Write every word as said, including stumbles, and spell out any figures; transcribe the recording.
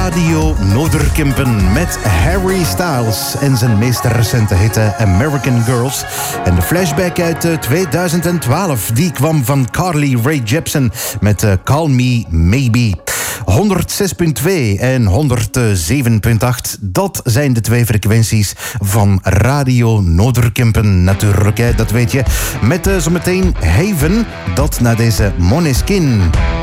Radio Noorderkempen met Harry Styles en zijn meest recente hit American Girls. En de flashback uit tweeduizend twaalf, die kwam van Carly Rae Jepsen met Call Me Maybe. honderdzes komma twee en honderdzeven komma acht, dat zijn de twee frequenties van Radio Noorderkempen. Natuurlijk, hè, dat weet je. Met uh, zometeen Haven, dat na deze Måneskin.